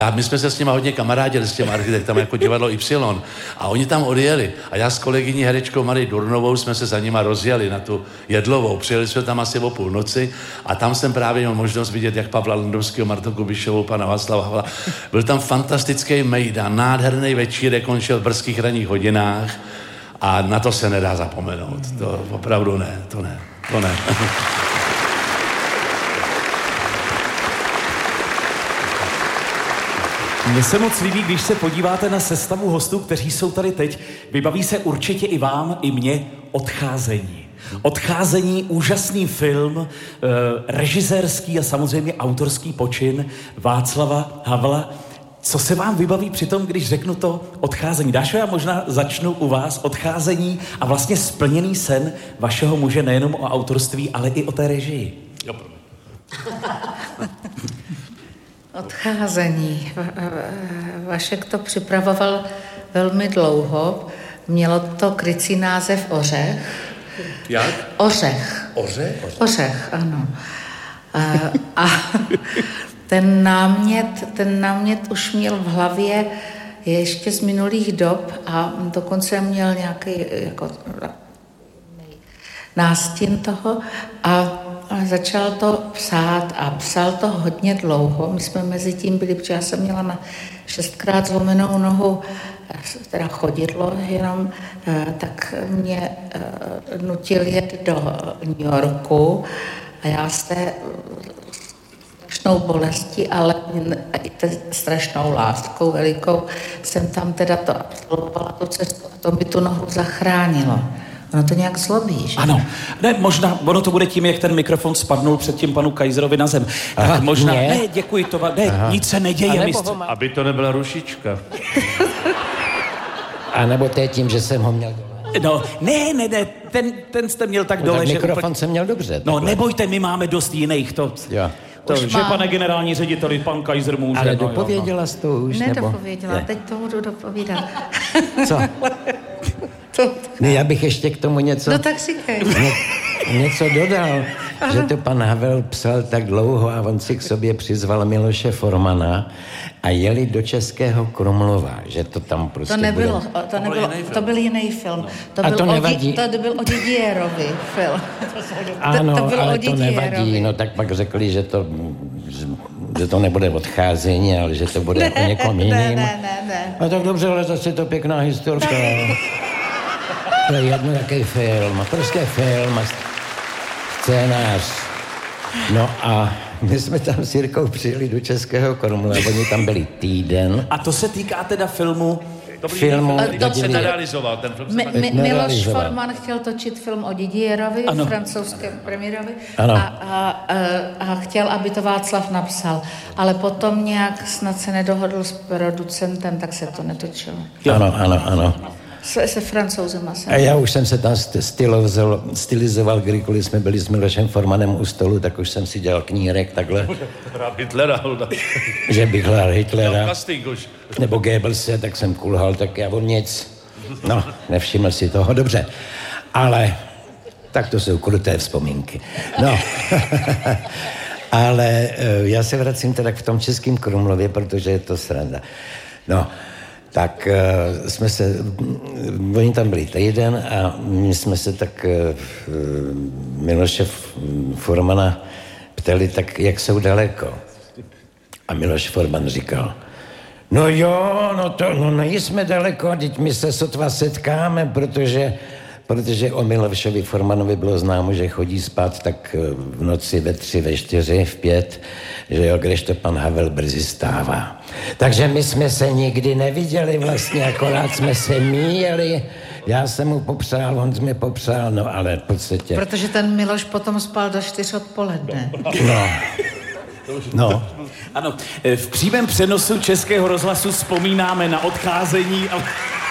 A my jsme se s nimi hodně kamarádili, s těmi architektami, jako divadlo Y. A oni tam odjeli. A já s kolegyní herečkou Marí Durnovou jsme se za nima rozjeli na tu Jedlovou. Přijeli jsme tam asi o půlnoci a tam jsem právě měl možnost vidět, jak Pavla Landovského, Martu Kubišovou, pana Václava Havla. Byl tam fantastický mejdan, nádherný večírek, končil v brzkých ranních hodinách a na to se nedá zapomenout. To opravdu ne, to ne. Mně se moc líbí, když se podíváte na sestavu hostů, kteří jsou tady teď. Vybaví se určitě i vám, i mně Odcházení. Odcházení, úžasný film, režisérský a samozřejmě autorský počin Václava Havla. Co se vám vybaví při tom, když řeknu to Odcházení? Dášo, já možná začnu u vás. Odcházení a vlastně splněný sen vašeho muže nejenom o autorství, ale i o té režii. Jo. Odcházení. Vašek to připravoval velmi dlouho. Mělo to krycí název Ořech. Jak? Ořech. Ořech? Ořech, ano. A ten námět už měl v hlavě ještě z minulých dob a dokonce měl nějaký jako nástin toho a začal to psát a psal to hodně dlouho. My jsme mezi tím byli, protože já jsem měla na 6krát zlomenou nohu, teda chodidlo jenom, tak mě nutil jet do New Yorku a já z té strašnou bolestí, ale i strašnou láskou velikou jsem tam teda to absolvovala tu cestu a to mi tu nohu zachránilo. Ono to nějak zlobí, že? Ano. Ne, možná, ono to bude tím, jak ten mikrofon spadnul předtím panu Kaiserovi na zem. Aha, tak možná, ne, děkuji, nic se neděje, mistře. Aby to nebyla rušička. A nebo to je tím, že jsem ho měl dole. No, ne, ten jste měl tak dole, tak že... mikrofon jsem měl dobře. No, nebojte, my máme dost jiných, to... Jo. To, že pane generální řediteli, pan Kaiser může... Ale dopověděla jsi to už, nebo... Nedopověděla, teď to budu dopovídat. Co? Ne, já bych ještě k tomu něco... No tak říkej. Něco dodal, že to pan Havel psal tak dlouho a on si k sobě přizval Miloše Formana a jeli do Českého Krumlova, že to tam prostě to byl jiný film. To nevadí. To byl o Didierovi film. Ano, ale to nevadí. No tak pak řekli, že to nebude Odcházení, ale že to bude o někom jiným. Ne. No tak dobře, ale zase je to pěkná historka. To je jedno, jaký film. Prostě film a scénář. No a my jsme tam s Jirkou přijeli do Českého Krumlova, oni tam byli týden. A to se týká teda filmu... To se nerealizoval, ten film se Miloš Forman chtěl točit film o Didierovi, francouzském premiérovi, a chtěl, aby to Václav napsal. Ale potom nějak snad se nedohodl s producentem, tak se to netočilo. Ano. Se Francouzem asi. A já už jsem se tam stylizoval, kdykoliv jsme byli s Milošem Formanem u stolu, tak už jsem si dělal knírek takhle. Hitlera. Že bych hrál Hitlera. Nebo Goebbelse, tak jsem kulhal, tak já on nic. No, nevšiml si toho, dobře. Ale tak to jsou kruté vzpomínky. No, ale já se vracím teda v tom Českém Krumlově, protože je to sranda. No, tak oni tam byli týden a my jsme se tak Miloše Formana ptali, tak jak jsou daleko. A Miloš Forman říkal, no jo, no nejsme daleko, teď my se sotva setkáme, protože o Milošovi Formanovi bylo známo, že chodí spát tak v noci ve 3, ve 4, v 5, že jo, kdežto pan Havel brzy stává. Takže my jsme se nikdy neviděli vlastně, akorát jsme se míjeli. Já jsem mu popřál, on mi popřál, no ale v podstatě... Protože ten Miloš potom spal do 4 odpoledne. No. Ano, v přímém přenosu Českého rozhlasu vzpomínáme na Odcházení, ale...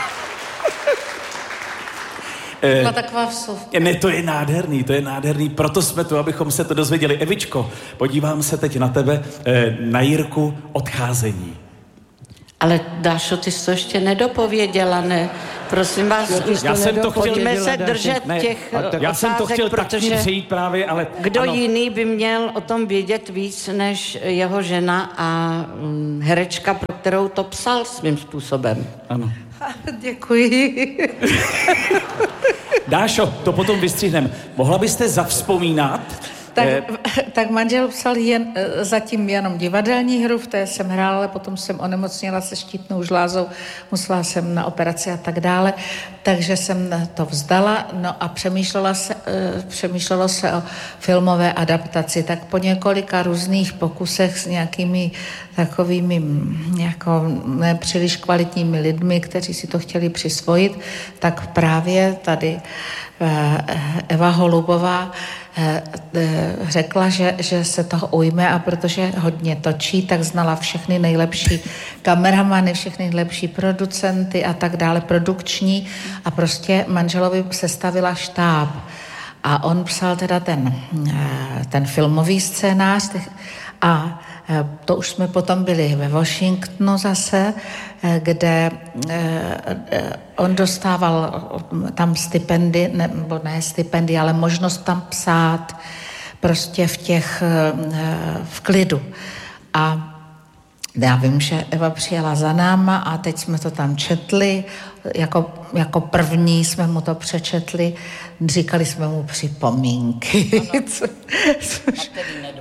Byla taková vsuvka. Ne, to je nádherný, proto jsme tu, abychom se to dozvěděli. Evičko, podívám se teď na tebe, na Jirku, Odcházení. Ale Dášo, ty jsi to ještě nedopověděla, ne? Prosím vás, já jsem to chtěl, pojďme se držet těch já jsem to chtěl protože taky přejít právě, ale... Kdo ano. jiný by měl o tom vědět víc, než jeho žena a herečka, pro kterou to psal svým způsobem. Ano. Děkuji. Dášo, to potom vystřihneme. Mohla byste zavzpomínat? Tak manžel psal zatím jenom divadelní hru, v té jsem hrála, ale potom jsem onemocněla se štítnou žlázou, musela jsem na operaci a tak dále, takže jsem to vzdala, no a přemýšlelo se o filmové adaptaci, tak po několika různých pokusech s nějakými takovými jako nepříliš kvalitními lidmi, kteří si to chtěli přisvojit, tak právě tady Eva Holubová řekla, že se toho ujme a protože hodně točí, tak znala všechny nejlepší kameramany, všechny nejlepší producenty a tak dále, produkční a prostě manželovi sestavila štáb. A on psal teda ten filmový scénář a to už jsme potom byli ve Washingtonu zase, kde on dostával tam stipendy, nebo ne stipendy, ale možnost tam psát prostě v klidu. A já vím, že Eva přijela za náma a teď jsme to tam četli, jako první jsme mu to přečetli, říkali jsme mu připomínky. Což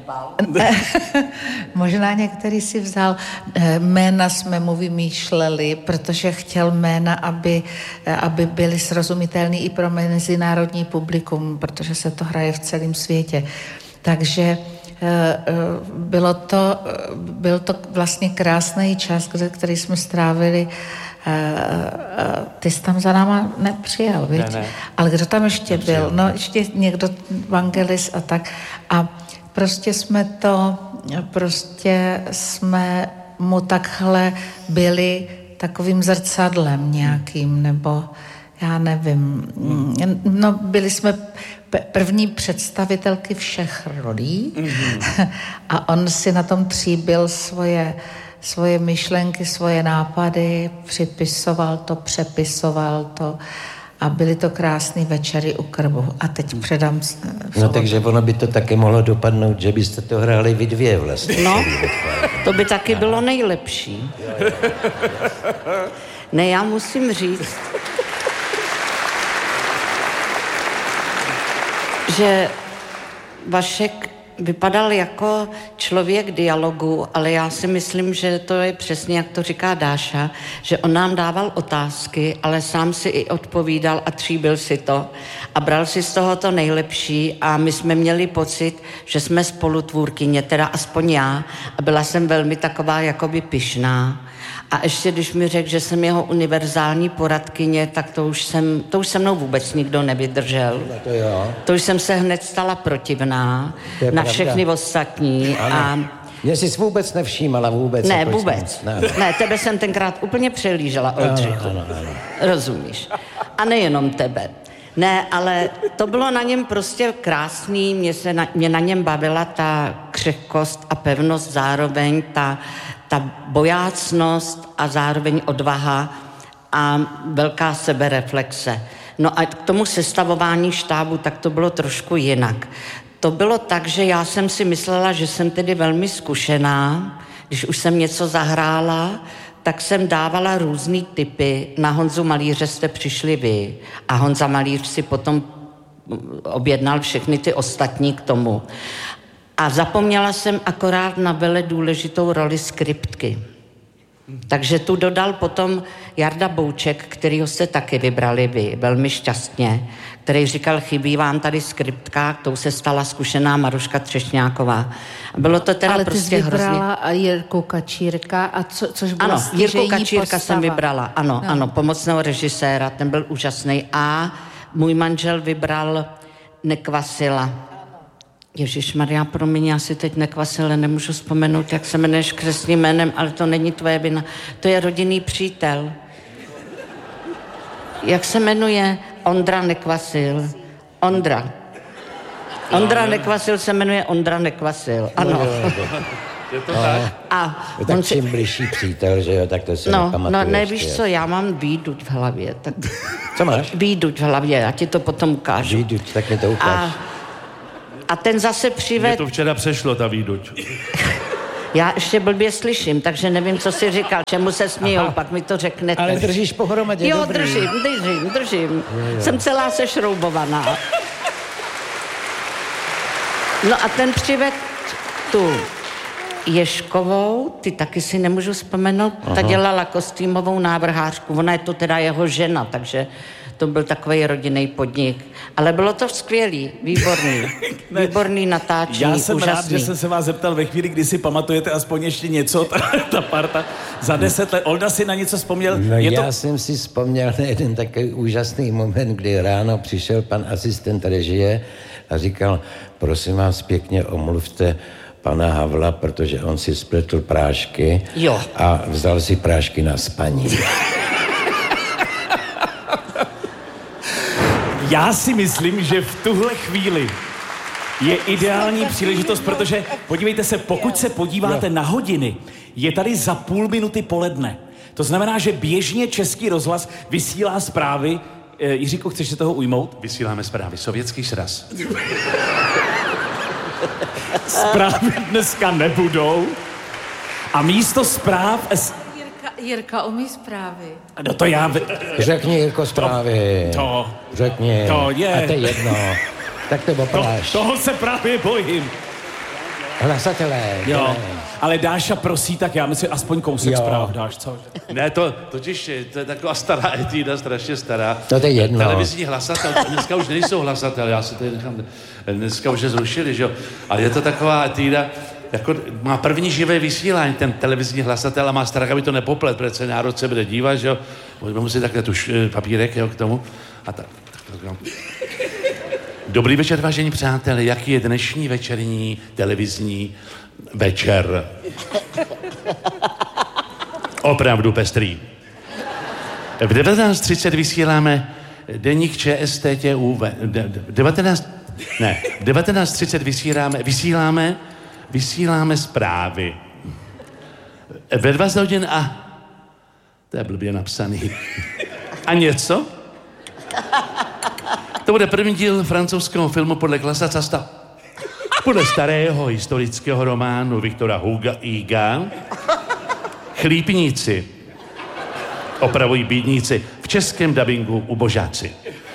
možná některý si vzal. Jména jsme mu vymýšleli, protože chtěl jména, aby byly srozumitelný i pro mezinárodní publikum, protože se to hraje v celém světě. Takže byl to vlastně krásný čas, který jsme strávili. Ty jsi tam za náma nepřijel, viď? Ne. Ale kdo tam ještě byl? No ještě někdo, Vangelis a tak. A prostě jsme mu takhle byli takovým zrcadlem nějakým, nebo já nevím. No byli jsme první představitelky všech rolí a on si na tom tříbil svoje myšlenky, svoje nápady, připisoval to, přepisoval to a byly to krásné večery u krbu. A teď předám... No takže ono by to taky mohlo dopadnout, že byste to hráli vy dvě vlastně. No, to by taky bylo nejlepší. Ne, já musím říct, že Vašek vypadal jako člověk dialogu, ale já si myslím, že to je přesně, jak to říká Dáša, že on nám dával otázky, ale sám si i odpovídal a tříbil si to a bral si z toho to nejlepší a my jsme měli pocit, že jsme spolutvůrkyně, teda aspoň já, a byla jsem velmi taková jakoby pyšná. A ještě když mi řekl, že jsem jeho univerzální poradkyně, tak to už se mnou vůbec nikdo nevydržel. To už jsem se hned stala protivná na všechny ostatní. A mě jsi vůbec nevšímala vůbec. Ne, vůbec. Ne, tebe jsem tenkrát úplně přelížela, Oldřichu. Rozumíš? A nejenom tebe. Ne, ale to bylo na něm prostě krásný, mě na něm bavila ta křehkost a pevnost, zároveň ta bojácnost a zároveň odvaha a velká sebereflexe. No a k tomu sestavování štábu, tak to bylo trošku jinak. To bylo tak, že já jsem si myslela, že jsem tedy velmi zkušená, když už jsem něco zahrála, tak jsem dávala různý typy. Na Honzu Malíře jste přišli vy a Honza Malíř si potom objednal všechny ty ostatní k tomu. A zapomněla jsem akorát na vele důležitou roli skriptky. Takže tu dodal potom Jarda Bouček, kterýho jste taky vybrali vy, velmi šťastně, který říkal, chybí vám tady skriptka, k tou se stala zkušená Maruška Třešňáková. Bylo to teda ale prostě hrozně... Ale ty vybrala Jirku Kačírka, a což byla ano, Jirku Kačírka postava. Jsem vybrala, ano, pomocného režiséra, ten byl úžasný. A můj manžel vybral Nekvasila. Ježišmarja, promiň, já si teď Nekvasile nemůžu vzpomenout, jak se jmenuješ křestním jménem, ale to není tvoje vina. To je rodinný přítel. Jak se jmenuje? Ondra Nekvasil. Ondra Nekvasil se jmenuje Ondra Nekvasil, ano. Je to tak? A Tak čím bližší přítel, že jo, tak to se nepamatuje. No, nevíš co, já mám výduť v hlavě. Tak... Co máš? Výduť v hlavě, já ti to potom ukážu. Výduť, tak mi to ukáž. A ten zase Mě přived... to včera přešlo, ta výduť. Já ještě blbě slyším, takže nevím, co jsi říkal, čemu se smějou, pak mi to řeknete. Ale držíš pohromadě, Jo, dobrý. držím. Jsem celá sešroubovaná. No a ten přived tu Ježkovou, ty taky si nemůžu vzpomenout, ta dělala kostýmovou návrhářku, ona je to teda jeho žena, takže to byl takový rodinný podnik. Ale bylo to skvělý, výborný natáčení, Já jsem úžasný. rád, že jsem se vás zeptal ve chvíli, kdy si pamatujete aspoň ještě něco, ta parta za 10 let. Olda si na něco vzpomněl? No já jsem si vzpomněl na jeden takový úžasný moment, kdy ráno přišel pan asistent režie a říkal, prosím vás pěkně omluvte pana Havla, protože on si spletl prášky a vzal si prášky na spaní. Já si myslím, že v tuhle chvíli je ideální příležitost, protože podívejte se, pokud se podíváte na hodiny, je tady za půl minuty poledne. To znamená, že běžně Český rozhlas vysílá zprávy. Jiříku, chceš se toho ujmout? Vysíláme zprávy. Sovětský sraz. Zprávy dneska nebudou. A místo zpráv... Jirka umí zprávy. No to já... Řekni, Jirko, zprávy. Řekni. To je... A to je jedno. Tak to opráš. Toho se právě bojím. Hlasatelé. Jo. Ale Dáša prosí, tak já myslím, aspoň kousek zpráv dáš, co? Ne, to je taková stará etída, strašně stará. To je jedno. Televizní hlasatel, dneska už nejsou hlasatel, já si to nechám, dneska už je zrušili, že jo. Ale je to taková etída, jako má první živé vysílání, ten televizní hlasatel a má strach, aby to nepoplet, protože se národ se bude dívat, že jo. Musí takhle tu papírek, jo, k tomu. A tak. Dobrý večer, vážení přátelé, jaký je dnešní večerní televizní večer? Opravdu pestrý. V 19:30 vysíláme deník ČSTTUV. V 19:30 vysíláme zprávy. Ve 20 hodin a... To je blbě napsaný. A něco? To bude první díl francouzského filmu podle Klasacasta. Podle starého historického románu Viktora Huga Chlípníci. Opravují bídníci. V českém dabingu ubožáci.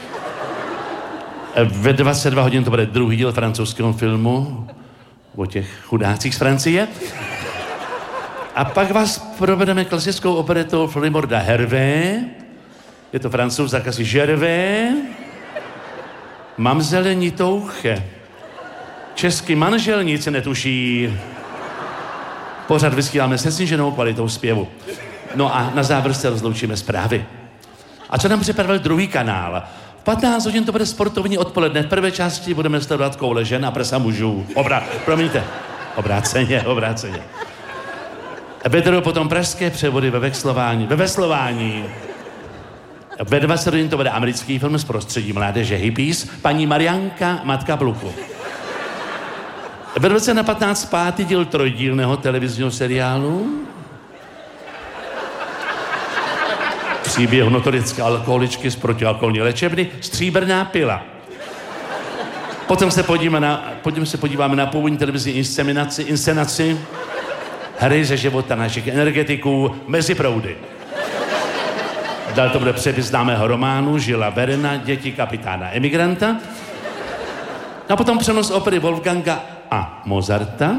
Ve 22 hodin to bude druhý díl francouzského filmu o těch chudácích z Francie. A pak vás provedeme klasickou operetou Flimorda Hervé. Je to Francouz, tak asi Gervais. Mamzele Nitouche. Český manžel nic netuší. Pořád vysíláme se sníženou kvalitou zpěvu. No a na závěr se rozloučíme zprávy. A co nám připravil druhý kanál? V 15 hodin to bude sportovní odpoledne. V prvé části budeme sledovat koule žen a prsa mužů. Promiňte. Obráceně. Vedou potom pražské převody ve veslování. Ve 20 hodin to bude americký film z prostředí mládeže hippies, paní Marianka, matka Bluku. Ve 20:15 pátý díl trojdílného televizního seriálu. Příběh notorické alkoholičky z protialkoholní léčebny Stříbrná pila. Potom se podíváme na původní televizní inscenaci hry ze života našich energetiků Mezi proudy. Dál to bude přepis známého románu Žila Verena, Děti kapitána emigranta. A potom přenos opery Wolfganga a Mozarta.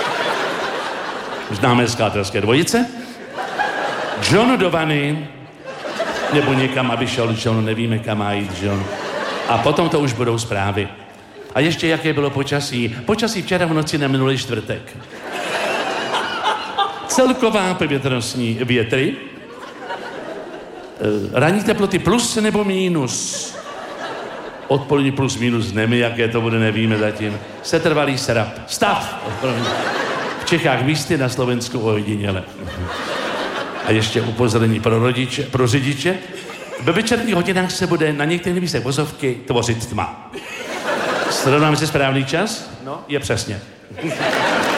Známé skladatelské dvojice. John do vany, nebo někam, aby šel John, nevíme, kam má jít John. A potom to už budou zprávy. A ještě jaké bylo počasí. Počasí včera v noci na minulý čtvrtek. Celková povětrnostní větry. Ranní teploty plus nebo mínus? Odpolední plus minus, nevím, jaké to bude, nevíme zatím. Setrvalý serap. Stav! V Čechách místy, na Slovensku ojediněle. A ještě upozornění pro řidiče. Ve večerních hodinách se bude na některých místech vozovky tvořit tma. Srovnáme si správný čas? No, je přesně.